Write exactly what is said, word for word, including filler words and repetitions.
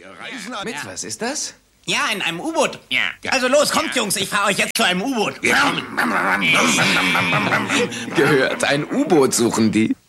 Reisen mit, ja. Was ist das? Ja, in einem U-Boot. Ja. Also los, kommt, Jungs, ich fahre euch jetzt zu einem U-Boot. Gehört, ein U-Boot suchen die.